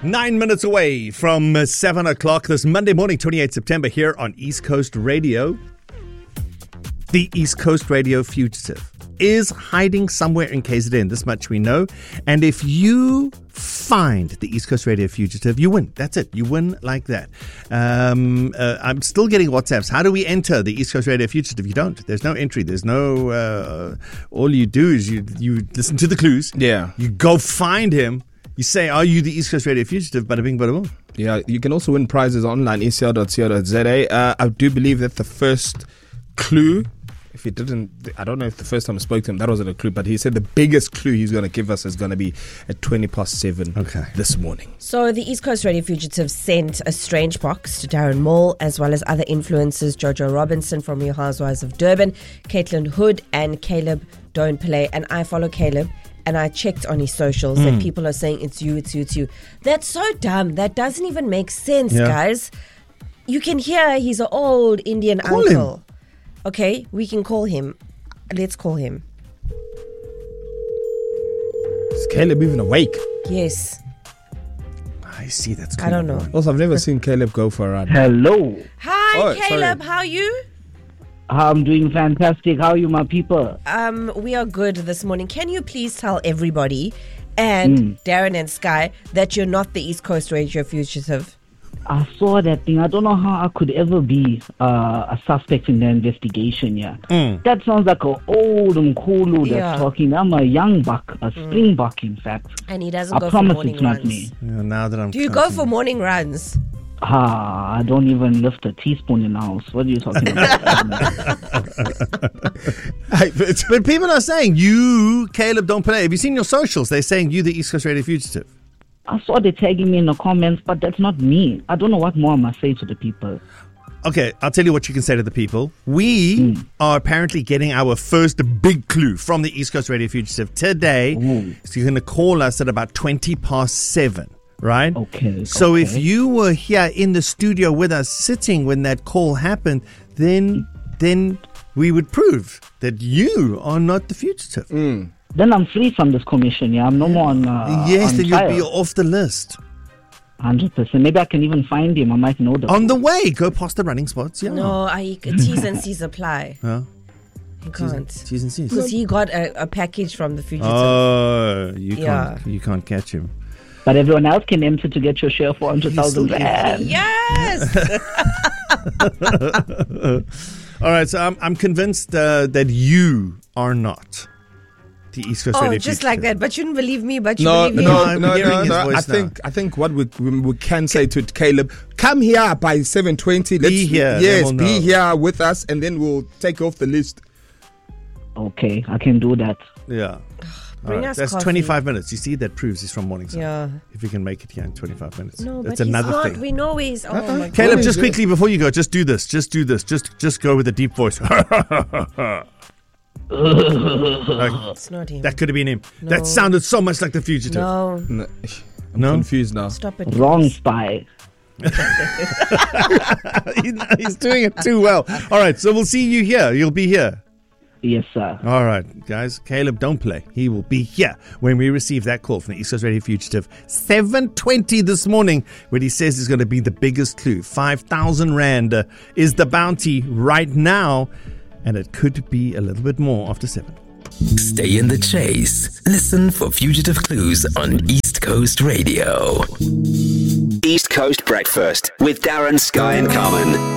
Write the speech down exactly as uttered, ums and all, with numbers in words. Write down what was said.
Nine minutes away from uh, seven o'clock this Monday morning, twenty-eighth September, here on East Coast Radio. The East Coast Radio fugitive is hiding somewhere in K Z N. This much we know. And if you find the East Coast Radio fugitive, you win. That's it. You win like that. Um, uh, I'm still getting WhatsApps. How do we enter the East Coast Radio fugitive? You don't. There's no entry. There's no... Uh, all you do is you, you listen to the clues. Yeah. You go find him. You say, are you the East Coast Radio fugitive? Bada bing, bada boom. Yeah, you can also win prizes online, e c l dot co dot z a. Uh, I do believe that the first clue, if he didn't, I don't know if the first time I spoke to him, that wasn't a clue, but he said the biggest clue he's going to give us is going to be at twenty past seven okay. this morning. So the East Coast Radio fugitive sent a strange box to Darren Moll, as well as other influencers, Jojo Robinson from Real Housewives of Durban, Caitlin Hood, and Caleb Don't Play. And I follow Caleb. And I checked on his socials mm. and people are saying it's you, it's you, it's you. That's so dumb. That doesn't even make sense, yeah. guys. You can hear he's an old Indian call uncle. Him. Okay, we can call him. Let's call him. Is Caleb even awake? Yes. I see, that's good. I don't know. Also, I've never seen Caleb go for a run. Hello. Hi, oh, Caleb. sorry. How are you? I'm doing fantastic. How are you, my people? Um, we are good this morning. Can you please tell everybody and mm. Darren and Sky that you're not the East Coast Radio fugitive? I saw that thing. I don't know how I could ever be uh, a suspect in the investigation. Yeah, mm. That sounds like an old Mkulu that's yeah. talking. I'm a young buck, a spring mm. buck, in fact. And he doesn't I go promise for morning it's not runs. me. Yeah, now that I'm Do you counting. go for morning runs? Ah, I don't even lift a teaspoon in the house. What are you talking about? but, but people are saying you, Caleb, don't play. Have you seen your socials? They're saying you, the East Coast Radio fugitive. I saw they tagging me in the comments, but that's not me. I don't know what more I must say to the people. Okay, I'll tell you what you can say to the people. We mm. are apparently getting our first big clue from the East Coast Radio fugitive today. Ooh. So you're going to call us at about twenty past seven. Right? Okay. So okay. if you were here in the studio with us sitting when that call happened, then then we would prove that you are not the fugitive. Mm. Then I'm free from this commission, yeah? I'm no more on uh, Yes, on then trial. you'll be off the list. one hundred percent. Maybe I can even find him. I might know them. On the way, go past the running spots, yeah. No, I, T's and C's apply. Huh? You can't. T's and C's. Because he got a, a package from the fugitive. Oh, you yeah. can't, you can't catch him. But everyone else can enter to get your share for one hundred thousand rand. Yes! All right, so I'm, I'm convinced uh, that you are not the East Coast oh, Radio just fugitive. like that. But you didn't believe me, but you no, believe no, him. no, I'm no, hearing no, his voice I think now. I think what we we, we can say to Caleb, come here by seven twenty. Let's Be here. Yes, we'll be know. here with us, and then we'll take off the list. Okay, I can do that. Yeah. Bring Right. us That's coffee. twenty-five minutes. You see, that proves he's from Morningside. Yeah. If we can make it here in twenty-five minutes. No, That's but another he's not. thing. We know he's... Oh, Uh-uh. my God. Caleb, What just is quickly before you go, just do this. Just do this. Just just go with a deep voice. Like, It's not him. that could have been him. No. That sounded so much like the fugitive. No. No, I'm No? confused now. Stop it. Wrong spy. He- he's doing it too well. All right, so we'll see you here. You'll be here. Yes, sir. All right, guys. Caleb, don't play. He will be here when we receive that call from the East Coast Radio fugitive. seven twenty this morning, when he says he's going to be the biggest clue. five thousand rand uh, is the bounty right now, and it could be a little bit more after seven. Stay in the chase. Listen for fugitive clues on East Coast Radio. East Coast Breakfast with Darren, Sky and Carmen.